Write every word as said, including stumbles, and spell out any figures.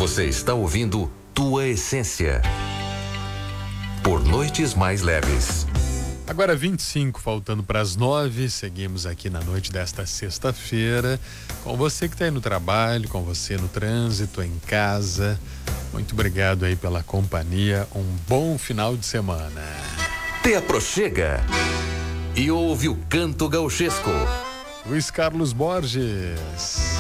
Você está ouvindo Tua Essência. Por Noites Mais Leves. Agora vinte e cinco, faltando para as nove, seguimos aqui na noite desta sexta-feira, com você que está aí no trabalho, com você no trânsito, em casa. Muito obrigado aí pela companhia, um bom final de semana. Te aproxega e ouve o canto gauchesco. Luiz Carlos Borges.